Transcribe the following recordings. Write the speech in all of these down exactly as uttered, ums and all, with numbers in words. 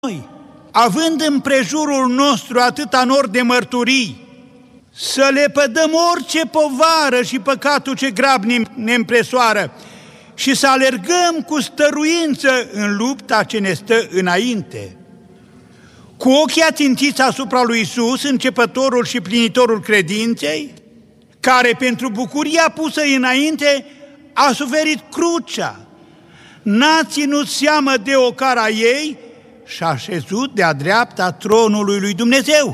noi, având în prejurul nostru atâta nor de mărturii, să le pădăm orice povară și păcatul ce grabnic ne împresoară și să alergăm cu stăruință în lupta ce ne stă înainte. Cu ochii ațintiți asupra lui Iisus, începătorul și plinitorul credinței, care pentru bucuria pusă înainte a suferit crucea, n-a ținut seamă de ocara ei și a șezut de-a dreapta tronului lui Dumnezeu.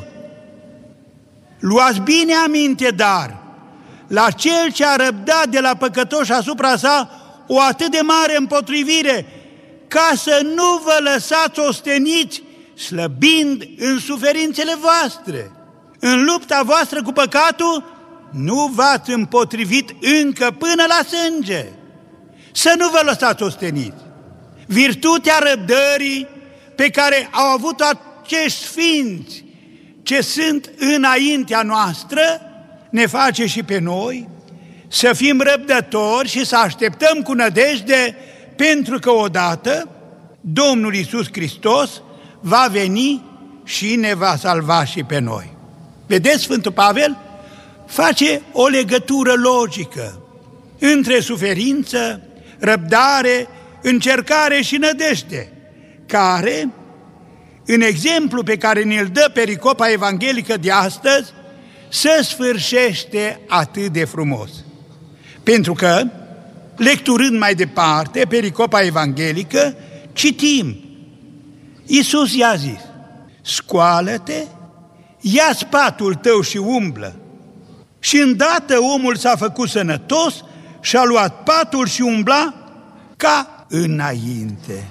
Luați bine aminte, dar, la cel ce a răbdat de la păcătoși asupra sa o atât de mare împotrivire, ca să nu vă lăsați osteniți, slăbind în suferințele voastre. În lupta voastră cu păcatul, nu v-ați împotrivit încă până la sânge. Să nu vă lăsați osteniți. Virtutea răbdării pe care au avut acești sfinți ce sunt înaintea noastră, ne face și pe noi să fim răbdători și să așteptăm cu nădejde, pentru că odată Domnul Iisus Hristos va veni și ne va salva și pe noi. Vedeți, Sfântul Pavel face o legătură logică între suferință, răbdare, încercare și nădejde, care, în exemplu pe care ne-l dă pericopa evanghelică de astăzi, se sfârșește atât de frumos. Pentru că, lecturând mai departe pericopa evanghelică, citim: Iisus i-a zis: scoală-te, ia-ți patul tău și umblă. Și îndată omul s-a făcut sănătos și a luat patul și umbla ca înainte.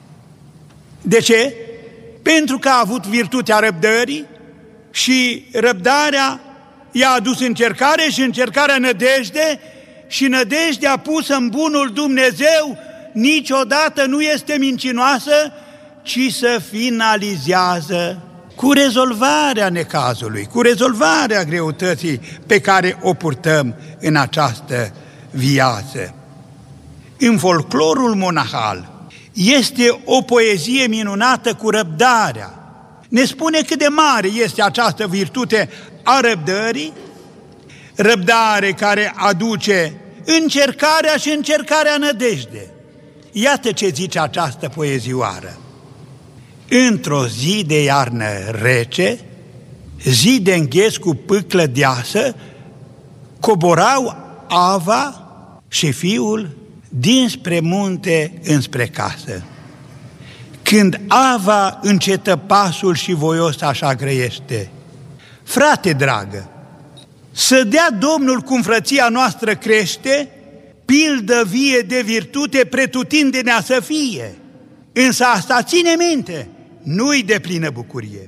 De ce? Pentru că a avut virtutea răbdării și răbdarea i-a adus încercare și încercarea nădejde și nădejdea pusă în bunul Dumnezeu niciodată nu este mincinoasă, ci se finalizează cu rezolvarea necazului, cu rezolvarea greutății pe care o purtăm în această viață. În folclorul monahal este o poezie minunată cu răbdarea. Ne spune cât de mare este această virtute a răbdării, răbdare care aduce încercarea și încercarea nădejde. Iată ce zice această poezioară: într-o zi de iarnă rece, zi de îngheț cu pâclă deasă, coborau Ava și fiul dinspre munte înspre casă. Când Ava încetă pasul și voios așa grăiește: frate dragă, să dea Domnul cum frăția noastră crește, pildă vie de virtute pretutindenea să fie. Însă asta ține minte, nu-i de plină bucurie.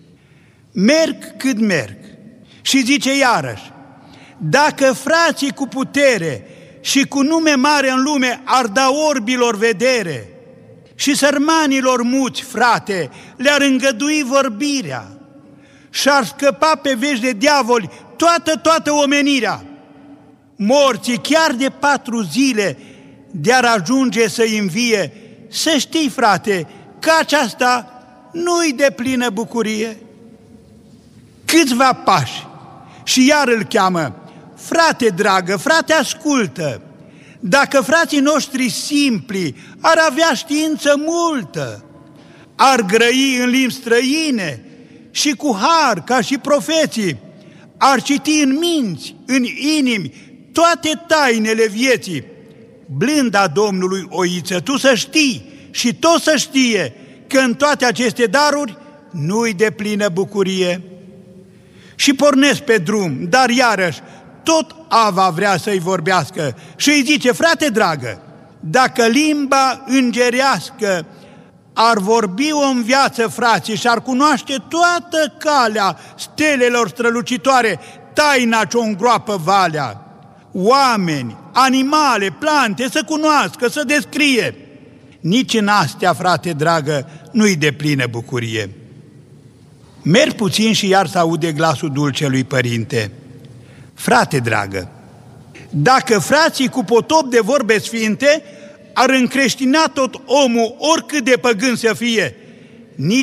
Merg cât merg și zice iarăși: dacă frații cu putere și cu nume mare în lume ar da orbilor vedere și sărmanilor muți, frate, le-ar îngădui vorbirea și-ar scăpa pe veci de diavoli toată, toată omenirea, morții chiar de patru zile de-ar ajunge să-i învie, să știi, frate, că aceasta nu-i de plină bucurie. Câțiva pași și iar îl cheamă: frate dragă, frate ascultă, dacă frații noștri simpli ar avea știință multă, ar grăi în limbi străine și cu har ca și profeții, ar citi în minți, în inimi, toate tainele vieții. Blânda Domnului oiță, tu să știi și tot să știe că în toate aceste daruri nu-i de plină bucurie. Și pornesc pe drum, dar iarăși tot Ava vrea să-i vorbească și îi zice: frate dragă, dacă limba îngerească ar vorbi-o în viață, frații, și ar cunoaște toată calea stelelor strălucitoare, taina ce-o îngroapă valea, oameni, animale, plante, să cunoască, să descrie, nici în astea, frate dragă, nu-i de plină bucurie. Merg puțin și iar se aude glasul dulcelui părinte: frate dragă, dacă frații cu potop de vorbe sfinte ar încreștina tot omul, oricât de păgân să fie, nici